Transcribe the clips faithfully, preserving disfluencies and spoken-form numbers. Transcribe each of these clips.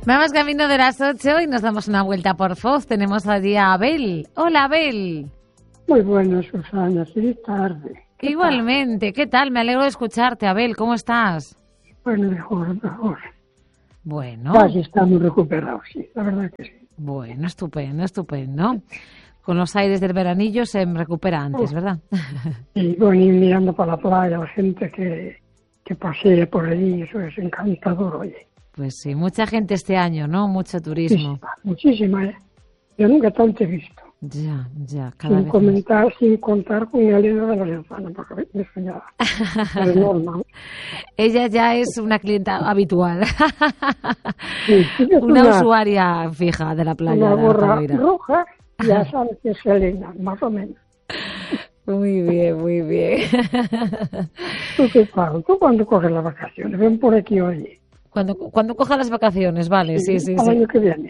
Vamos camino de las ocho y nos damos una vuelta por Foz. Tenemos allí a Abel. Hola, Abel. Muy buenas, Susana. Feliz tarde. ¿Qué Igualmente. tal? ¿Qué tal? Me alegro de escucharte, Abel. ¿Cómo estás? Bueno, mejor, mejor. Bueno. Casi estamos recuperados, sí. La verdad que sí. Bueno, estupendo, estupendo. Con los aires del veranillo se recupera antes, ¿verdad? Y bueno, y mirando para la playa, la gente que, que pasea por allí, eso es encantador, oye. Pues sí, mucha gente este año, ¿no? Mucho turismo. Muchísima, muchísima, ¿eh? Yo nunca tanto he visto. Ya, ya, cada Sin vez comentar, más. Sin contar con Elena de Lorenzana, porque eso ya es normal. Ella ya es una clienta habitual. Sí, sí, es una, una usuaria fija de la playa. Una de gorra Altamira. roja, ya sabes que es Elena, más o menos. Muy bien, muy bien. ¿Tú qué tal? ¿Tú cuándo coges las vacaciones? Ven por aquí, oye. Cuando, cuando coja las vacaciones, vale, sí, sí, al sí. año que viene.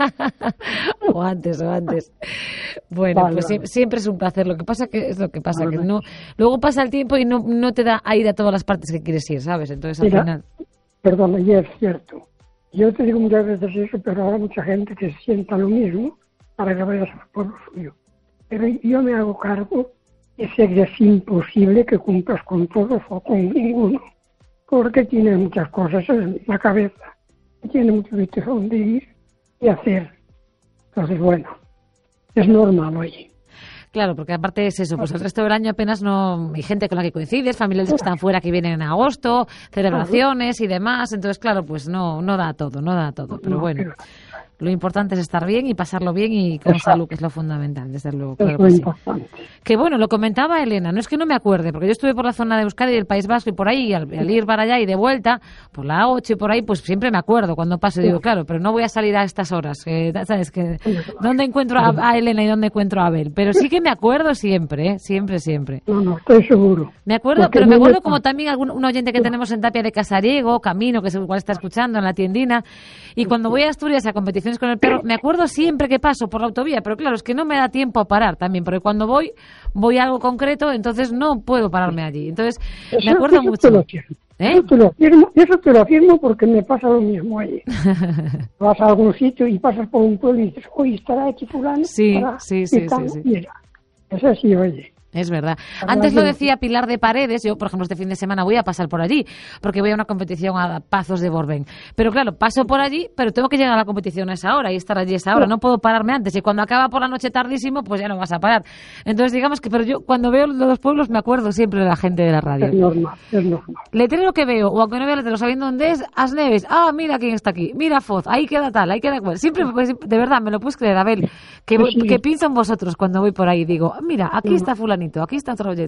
O antes, o antes. Bueno, Vale, pues vale. sie- siempre es un placer. Lo que pasa que es lo que pasa, Vale. que no, luego pasa el tiempo y no, no te da a ir a todas las partes que quieres ir, ¿sabes? Entonces al Mira, final. Perdona, y es cierto. Yo te digo muchas veces eso, pero habrá mucha gente que sienta lo mismo para que vayas al pueblo suyo. Pero yo me hago cargo y sé que es imposible que cumplas con todos o con ninguno, porque tiene muchas cosas en la cabeza, tiene muchos sitios donde ir y hacer. Entonces, bueno, es normal, oye. Claro, porque aparte es eso, pues el resto del año apenas no hay gente con la que coincides, familiares que están fuera que vienen en agosto, celebraciones y demás, entonces claro, pues no no da todo, no da todo, pero No, bueno, pero lo importante es estar bien y pasarlo bien y con Exacto. salud, que es lo fundamental, desde luego, es claro lo que sí. importante. Que bueno, lo comentaba Elena, no es que no me acuerde, porque yo estuve por la zona de Euskadi y del País Vasco y por ahí, y al, al ir para allá y de vuelta, por la A ocho y por ahí, pues siempre me acuerdo cuando paso y digo, claro, pero no voy a salir a estas horas, que, ¿sabes? Que, ¿dónde encuentro a, a Elena y dónde encuentro a Abel? Pero sí que me acuerdo siempre, ¿eh? Siempre, siempre. No, no, estoy seguro. Me acuerdo, Porque pero me no acuerdo me- como también algún un oyente que tenemos en Tapia de Casariego, Camino, que igual está escuchando en la tiendina, y cuando voy a Asturias a competiciones con el perro, me acuerdo siempre que paso por la autovía, pero claro, es que no me da tiempo a parar también, porque cuando voy, voy a algo concreto, entonces no puedo pararme allí. Entonces, me Eso- acuerdo eso mucho. Te lo afirmo. ¿Eh? Eso te lo afirmo, eso te lo afirmo porque me pasa lo mismo oye. Vas a algún sitio y pasas por un pueblo y dices, oye, estará aquí fulano. Sí, estará sí, sí, gitano". sí, sí. Mira, es así, oye. Es verdad. Ahora Antes lo yo- decía Pilar de Paredes, yo, por ejemplo, este fin de semana voy a pasar por allí, porque voy a una competición a Pazos de Borbén. Pero claro, paso por allí, pero tengo que llegar a la competición a esa hora y estar allí a esa hora. No puedo pararme antes. Y cuando acaba por la noche tardísimo, pues ya no vas a parar. Entonces, digamos que, pero yo cuando veo los pueblos me acuerdo siempre de la gente de la Es radio. normal, es normal. Letrero que veo, o aunque no vea letrero, sabiendo dónde es, Asneves. Ah, mira quién está aquí. Mira Foz, ahí queda tal, ahí queda cual. Siempre, pues, de verdad, me lo puedes creer, Abel, que, voy- Sí, sí. que pienso en vosotros cuando voy por ahí. Digo, mira, aquí No. está fulanito, aquí está otro oyente.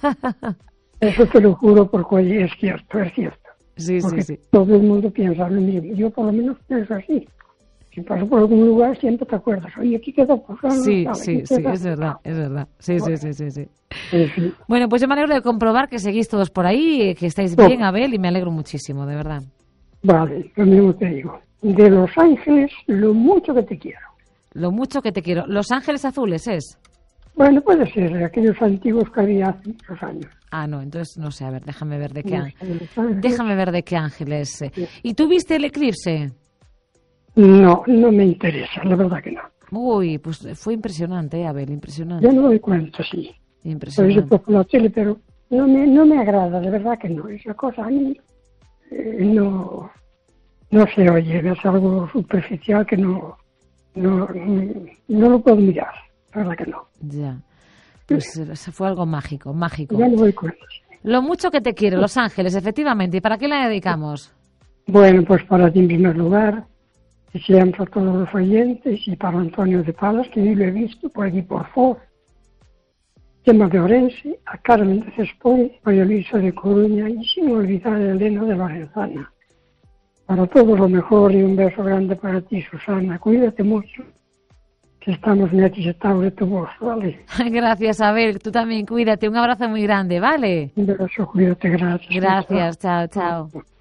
Eso te lo juro porque, oye, es cierto, es cierto. Sí, Porque sí, sí. todo el mundo piensa lo mismo. Yo por lo menos pienso así. Si paso por algún lugar siempre te acuerdas. Oye, aquí queda fulano. Sí, tal, sí, aquí sí, queda- es verdad, es verdad. Sí, sí, sí, sí, sí. Sí, sí. Bueno, pues yo me alegro de comprobar que seguís todos por ahí, que estáis Todo. bien, Abel, y me alegro muchísimo, de verdad. Vale, lo mismo te digo. De Los Ángeles, lo mucho que te quiero. Lo mucho que te quiero. Los Ángeles Azules es. Bueno, puede ser, de aquellos antiguos que había hace muchos años. Ah, no, entonces no sé, a ver, déjame ver de qué No ángel. sé, Los Ángeles. Déjame ver de qué ángel es. eh. ¿Y tú viste el eclipse? No, no me interesa, la verdad que no. Uy, pues fue impresionante, eh, Abel, impresionante. Yo no doy cuenta, sí. Lo he Impresionante. visto por la tele, pero no me, no me agrada, de verdad que no. Esa cosa a mí eh, no, no se oye, es algo superficial que no, no, no lo puedo mirar, la verdad que no. Ya. Pues eso fue algo mágico, mágico. Ya no doy cuenta. Lo mucho que te quiero, Los Ángeles, efectivamente. ¿Y para qué la dedicamos? Bueno, pues para ti en primer lugar, y siempre a todos los oyentes, y para Antonio de Palas, que yo lo he visto por aquí por Foz, Gemma de Orense, a Carmen de Cespón, María Luisa de Coruña, y sin olvidar a Elena de Lorenzana. Para todos lo mejor y un beso grande para ti, Susana. Cuídate mucho, que estamos necesitados de tu voz, ¿vale? Gracias, Abel. Tú también cuídate. Un abrazo muy grande, ¿vale? Un beso, cuídate, gracias. Gracias. Chao, chao.